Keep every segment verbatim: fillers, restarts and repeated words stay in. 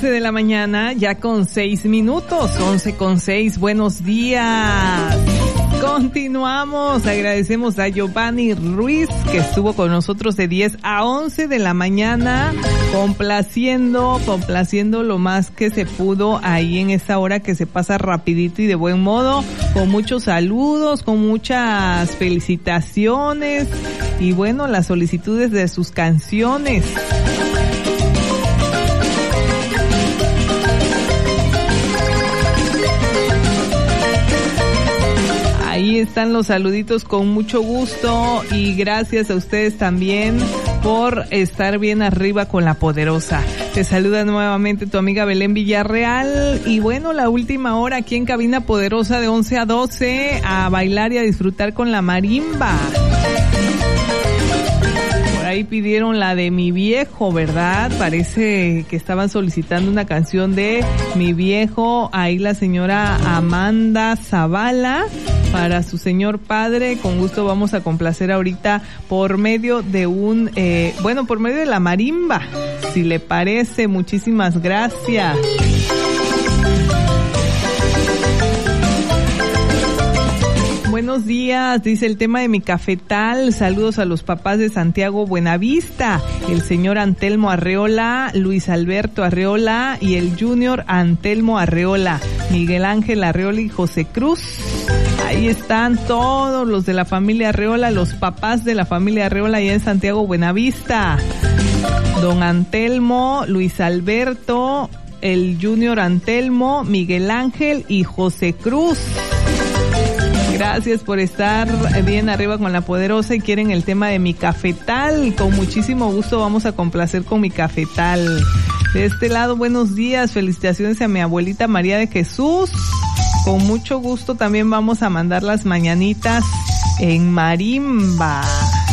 once de la mañana, ya con seis minutos, once con seis, buenos días. Continuamos, agradecemos a Giovanni Ruiz, que estuvo con nosotros de diez a once de la mañana, complaciendo, complaciendo lo más que se pudo ahí en esta hora que se pasa rapidito y de buen modo, con muchos saludos, con muchas felicitaciones y bueno, las solicitudes de sus canciones. Ahí están los saluditos con mucho gusto y gracias a ustedes también por estar bien arriba con La Poderosa. Te saluda nuevamente tu amiga Belén Villarreal y bueno, la última hora aquí en Cabina Poderosa de once a doce a bailar y a disfrutar con la marimba. Ahí pidieron la de Mi Viejo, ¿verdad? Parece que estaban solicitando una canción de Mi Viejo. Ahí la señora Amanda Zavala para su señor padre. Con gusto vamos a complacer ahorita por medio de un, eh, bueno, por medio de la marimba. Si le parece, muchísimas gracias. Buenos días, dice el tema de mi cafetal. Saludos a los papás de Santiago Buenavista, el señor Antelmo Arreola, Luis Alberto Arreola y el junior Antelmo Arreola, Miguel Ángel Arreola y José Cruz. Ahí están todos los de la familia Arreola, los papás de la familia Arreola allá en Santiago Buenavista. Don Antelmo, Luis Alberto, el junior Antelmo, Miguel Ángel y José Cruz. Gracias por estar bien arriba con La Poderosa y quieren el tema de mi cafetal. Con muchísimo gusto vamos a complacer con mi cafetal. De este lado, buenos días, felicitaciones a mi abuelita María de Jesús. Con mucho gusto también vamos a mandar las mañanitas en marimba.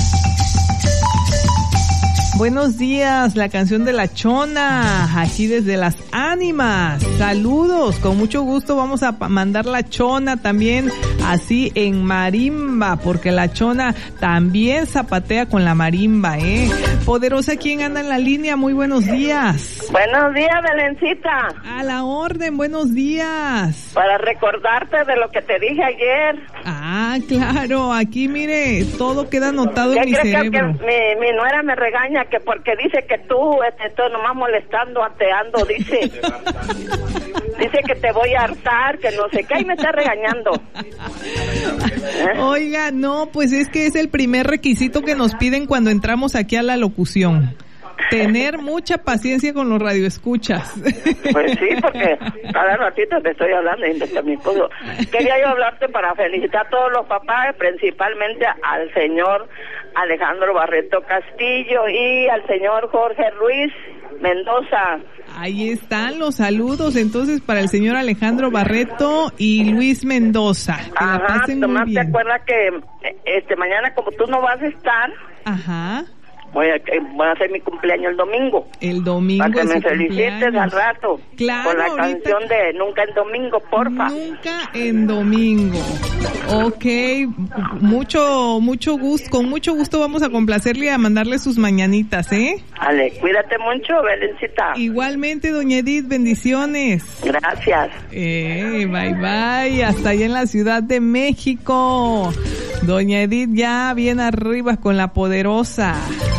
Buenos días, la canción de La Chona, aquí desde Las Ánimas. Saludos, con mucho gusto vamos a mandar La Chona también así en marimba, porque La Chona también zapatea con la marimba, ¿eh? Poderosa, ¿quién anda en la línea? Muy buenos días. Buenos días, Belencita. A la orden, buenos días. Para recordarte de lo que te dije ayer. Ah, claro, aquí mire, todo queda anotado en mi cerebro. Que mi, mi nuera me regaña que porque dice que tú este, estás nomás molestando, ateando, dice. Dice que te voy a hartar, que no sé qué, y me está regañando. ¿Eh? Oiga, no, pues es que es el primer requisito que nos piden cuando entramos aquí a la locución. Tener mucha paciencia con los radioescuchas. Pues sí, porque cada ratito te estoy hablando y de mi esposo. Quería yo hablarte para felicitar a todos los papás, principalmente al señor Alejandro Barreto Castillo y al señor Jorge Ruiz Mendoza. Ahí están los saludos entonces para el señor Alejandro Barreto y Luis Mendoza. Que Ajá, la pasen nomás muy te bien. acuerdas que este mañana como tú no vas a estar. Ajá. Voy a, voy a hacer mi cumpleaños el domingo. El domingo. Para que me su felicites cumpleaños. al rato. Claro, con la ahorita. canción de Nunca en Domingo, porfa. Nunca en Domingo. Ok, mucho, mucho gusto, con mucho gusto vamos a complacerle y a mandarle sus mañanitas, ¿eh? Dale, cuídate mucho, Belencita. Igualmente, doña Edith, bendiciones. Gracias. Eh, bye bye, hasta allá en la Ciudad de México. Doña Edith ya bien arriba con La Poderosa.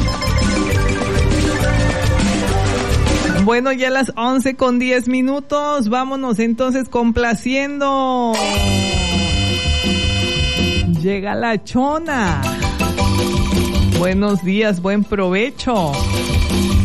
Bueno, ya a las once con diez minutos, vámonos entonces complaciendo. Llega La Chona. Buenos días, buen provecho.